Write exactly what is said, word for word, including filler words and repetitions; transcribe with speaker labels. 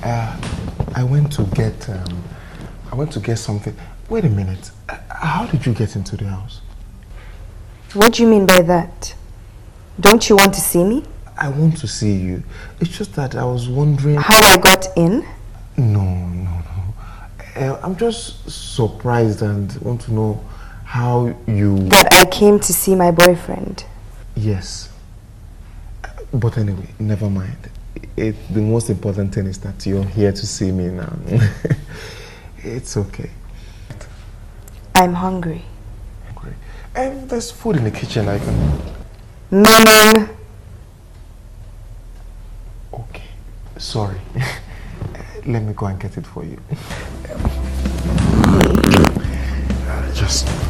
Speaker 1: Uh, I went to get, um, I went to get something. Wait a minute. Uh, how did you get into the house?
Speaker 2: What do you mean by that? Don't you want to see me?
Speaker 1: I want to see you. It's just that I was wondering...
Speaker 2: How I got in?
Speaker 1: No, no, no. Uh, I'm just surprised and want to know how you...
Speaker 2: That I came to see my boyfriend.
Speaker 1: Yes. But anyway, never mind. It, the most important thing is that you're here to see me now. It's okay.
Speaker 2: I'm hungry.
Speaker 1: Hungry. And there's food in the kitchen I can...
Speaker 2: Meaning?
Speaker 1: Okay. Sorry. Let me go and get it for you. Just...